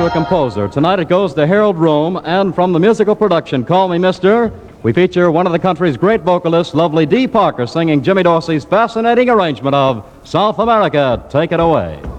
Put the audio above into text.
to a composer. Tonight it goes to Harold Rome, and from the musical production, Call Me Mister, we feature one of the country's great vocalists, lovely Dee Parker, singing Jimmy Dorsey's fascinating arrangement of South America. Take it away.